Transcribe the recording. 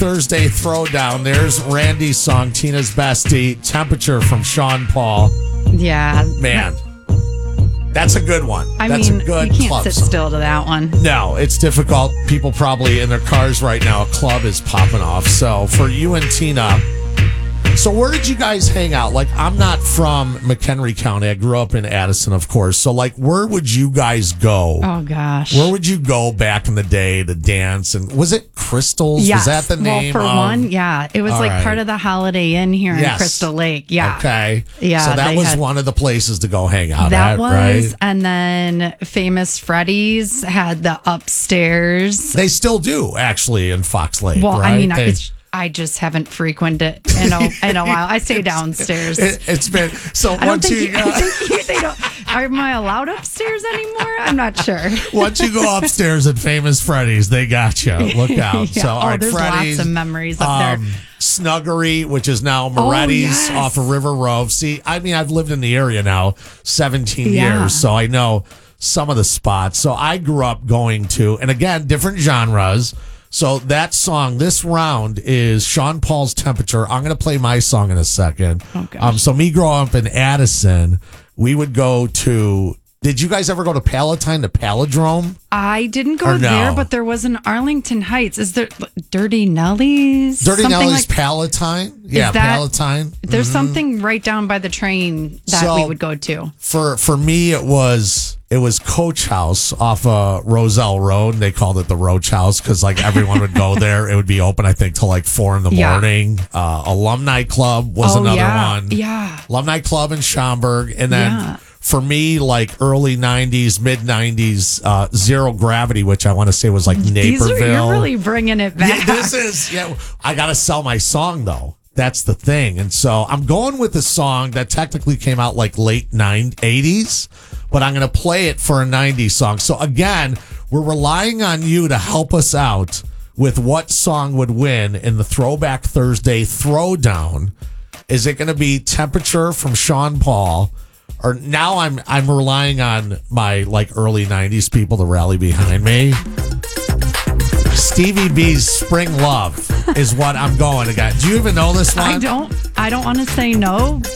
Thursday throwdown. There's Randy's song, Tina's Bestie, Temperature from Sean Paul. Yeah. Man, that's a good one. I That's mean, a good you can't club sit song. still to that one. No, it's difficult. People probably in their cars right now, a club is popping off. So for you and Tina, so where did you guys hang out? Like, I'm not from McHenry County. I grew up in Addison, of course. So, like, where would you guys go? Oh, gosh. Where would you go back in the day to dance? And was it Crystals? Yes. Was that the name? Well, for one, yeah. It was All like right. part of the Holiday Inn here in Yes. Crystal Lake. Yeah. Okay. Yeah, So that they was had- one of the places to go hang out That at, was, right? and then Famous Freddy's had the upstairs. They still do, actually, in Fox Lake, Well, right? I mean, Hey, I just haven't frequented it in a while. I stay downstairs. it's been, so I don't once think, you... I think they don't. Am I allowed upstairs anymore? I'm not sure. Once you go upstairs at Famous Freddy's, they got you. Look out. Yeah. So, all right, there's Freddy's. lots of memories up there. Snuggery, which is now Moretti's yes. off of River Road. See, I mean, I've lived in the area now 17 Yeah. years, so I know some of the spots. So I grew up going to, and again, different genres. So that song, this round is Sean Paul's Temperature. I'm going to play my song in a second. Oh, gosh. So me growing up in Addison, we would go to, did you guys ever go to Palatine, the Palindrome? I didn't Or go no? there, but there was an Arlington Heights. Is there Dirty Nellies? Dirty Something Nelly's like, Palatine? Yeah, that- Palatine. there's something right down by the train that So- we would go to. For me, it was Coach House off Roselle Road. They called it the Roach House because like everyone would go there. It would be open, I think, till like 4 in the Yeah. morning. Alumni Club was another yeah. one. Yeah. Alumni Club in Schaumburg, and then. Yeah. For me, like early 90s, mid 90s, Zero Gravity, which I want to say was like Naperville. You're really bringing it back. Yeah, this is, I got to sell my song though. That's the thing. And so I'm going with a song that technically came out like late 80s, but I'm going to play it for a 90s song. So again, we're relying on you to help us out with what song would win in the Throwback Thursday Throwdown. Is it going to be Temperature from Sean Paul? Or now I'm relying on my like early 90s people to rally behind me. Stevie B's Spring Love is what I'm going to get. Do you even know this one? I don't want to say no,